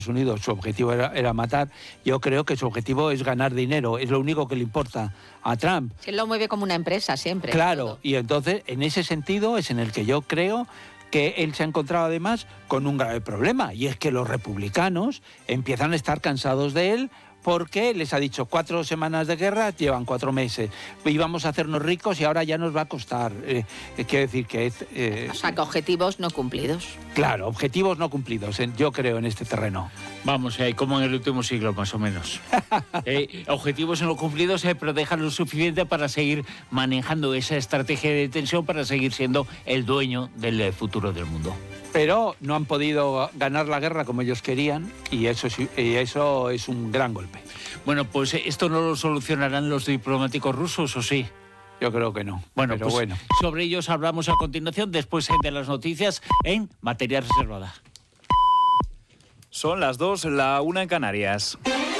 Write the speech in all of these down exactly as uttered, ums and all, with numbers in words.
Unidos, su objetivo era, era matar. Yo creo que su objetivo es ganar dinero, es lo único que le importa a Trump. Que él lo mueve como una empresa siempre. Claro, todo. Y entonces en ese sentido es en el que yo creo que él se ha encontrado además con un grave problema, y es que los republicanos empiezan a estar cansados de él, porque les ha dicho cuatro semanas de guerra, llevan cuatro meses, íbamos a hacernos ricos y ahora ya nos va a costar. Eh, quiero decir que es... Eh, o sea, que objetivos no cumplidos. Claro, objetivos no cumplidos, en, yo creo, en este terreno. Vamos, eh, como en el último siglo, más o menos. eh, objetivos no cumplidos, eh, pero dejan lo suficiente para seguir manejando esa estrategia de tensión, para seguir siendo el dueño del eh, futuro del mundo. Pero no han podido ganar la guerra como ellos querían, y eso es, y eso es un gran golpe. Bueno, pues ¿esto no lo solucionarán los diplomáticos rusos, o sí? Yo creo que no. Bueno, pero pues bueno. Sobre ellos hablamos a continuación, después de las noticias en Materia Reservada. Son las dos, la una en Canarias.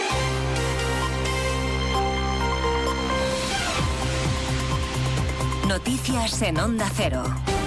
Noticias en Onda Cero.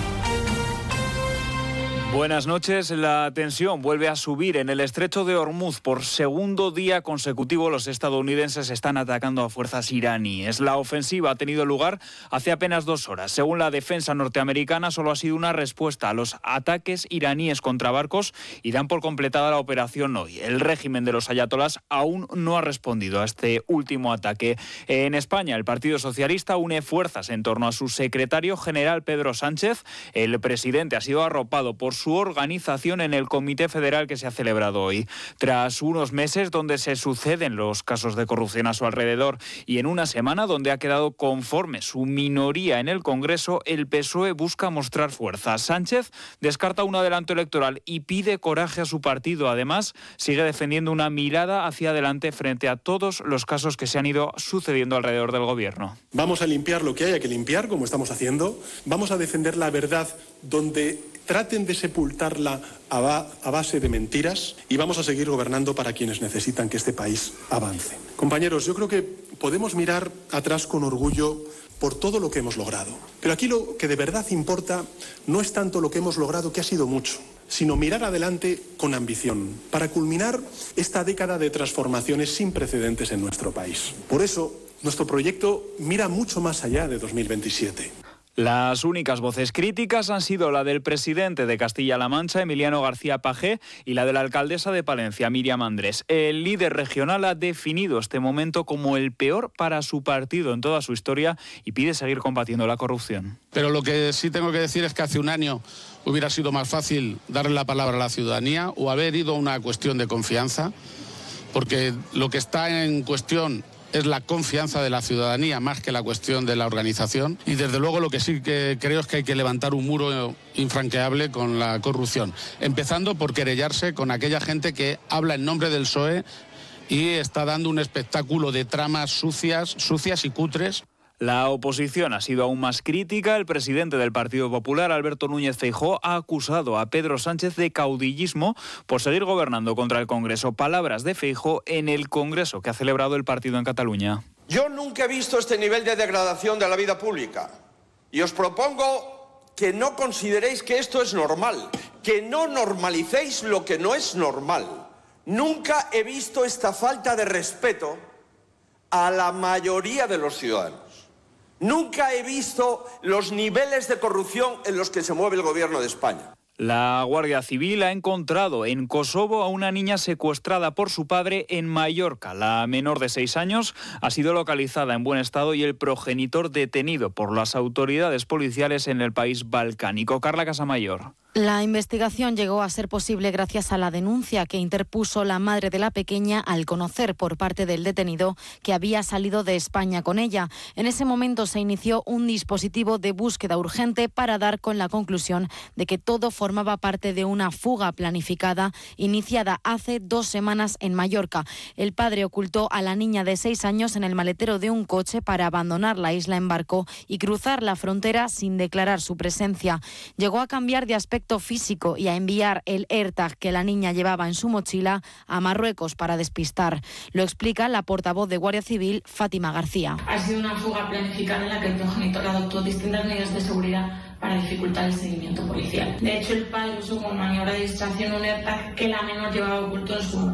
Buenas noches. La tensión vuelve a subir en el estrecho de Hormuz. Por segundo día consecutivo, los estadounidenses están atacando a fuerzas iraníes. La ofensiva ha tenido lugar hace apenas dos horas. Según la defensa norteamericana, solo ha sido una respuesta a los ataques iraníes contra barcos y dan por completada la operación hoy. El régimen de los ayatolás aún no ha respondido a este último ataque. En España, el Partido Socialista une fuerzas en torno a su secretario general Pedro Sánchez. El presidente ha sido arropado por su su organización en el Comité Federal que se ha celebrado hoy. Tras unos meses donde se suceden los casos de corrupción a su alrededor y en una semana donde ha quedado conforme su minoría en el Congreso, el P S O E busca mostrar fuerza. Sánchez descarta un adelanto electoral y pide coraje a su partido. Además, sigue defendiendo una mirada hacia adelante frente a todos los casos que se han ido sucediendo alrededor del gobierno. Vamos a limpiar lo que haya que limpiar, como estamos haciendo. Vamos a defender la verdad donde traten de sepultarla a, ba- a base de mentiras, y vamos a seguir gobernando para quienes necesitan que este país avance. Compañeros, yo creo que podemos mirar atrás con orgullo por todo lo que hemos logrado. Pero aquí lo que de verdad importa no es tanto lo que hemos logrado, que ha sido mucho, sino mirar adelante con ambición, para culminar esta década de transformaciones sin precedentes en nuestro país. Por eso, nuestro proyecto mira mucho más allá de dos mil veintisiete. Las únicas voces críticas han sido la del presidente de Castilla-La Mancha, Emiliano García Pagé, y la de la alcaldesa de Palencia, Míriam Andrés. El líder regional ha definido este momento como el peor para su partido en toda su historia y pide seguir combatiendo la corrupción. Pero lo que sí tengo que decir es que hace un año hubiera sido más fácil darle la palabra a la ciudadanía o haber ido a una cuestión de confianza, porque lo que está en cuestión es la confianza de la ciudadanía más que la cuestión de la organización, y desde luego lo que sí que creo es que hay que levantar un muro infranqueable con la corrupción, empezando por querellarse con aquella gente que habla en nombre del P S O E y está dando un espectáculo de tramas sucias, sucias y cutres. La oposición ha sido aún más crítica. El presidente del Partido Popular, Alberto Núñez Feijóo, ha acusado a Pedro Sánchez de caudillismo por seguir gobernando contra el Congreso. Palabras de Feijóo en el Congreso que ha celebrado el partido en Cataluña. Yo nunca he visto este nivel de degradación de la vida pública y os propongo que no consideréis que esto es normal, que no normalicéis lo que no es normal. Nunca he visto esta falta de respeto a la mayoría de los ciudadanos. Nunca he visto los niveles de corrupción en los que se mueve el gobierno de España. La Guardia Civil ha encontrado en Kosovo a una niña secuestrada por su padre en Mallorca. La menor de seis años ha sido localizada en buen estado y el progenitor detenido por las autoridades policiales en el país balcánico. Carla Casamayor. La investigación llegó a ser posible gracias a la denuncia que interpuso la madre de la pequeña al conocer por parte del detenido que había salido de España con ella. En ese momento se inició un dispositivo de búsqueda urgente para dar con la conclusión de que todo formaba parte de una fuga planificada iniciada hace dos semanas en Mallorca. El padre ocultó a la niña de seis años en el maletero de un coche para abandonar la isla en barco y cruzar la frontera sin declarar su presencia. Llegó a cambiar de aspecto físico y a enviar el AirTag que la niña llevaba en su mochila a Marruecos para despistar. Lo explica la portavoz de Guardia Civil, Fátima García. Ha sido una fuga planificada en la que el progenitor adoptó distintas medidas de seguridad para dificultar el seguimiento policial. De hecho, el padre usó como maniobra de distracción un AirTag que la menor llevaba oculto en su